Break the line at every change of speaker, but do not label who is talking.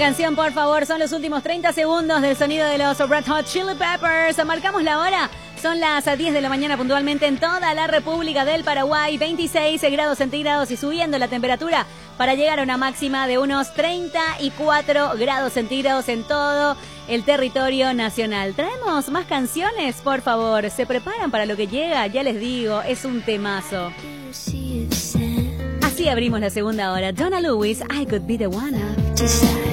canción, por favor. Son los últimos 30 segundos del sonido de los Red Hot Chili Peppers. Marcamos la hora. Son las 10 de la mañana puntualmente en toda la República del Paraguay. 26 grados centígrados y subiendo la temperatura para llegar a una máxima de unos 34 grados centígrados en todo el territorio nacional. ¿Traemos más canciones? Por favor, ¿se preparan para lo que llega? Ya les digo, es un temazo. Así abrimos la segunda hora. Donna Lewis, I Could Be The One.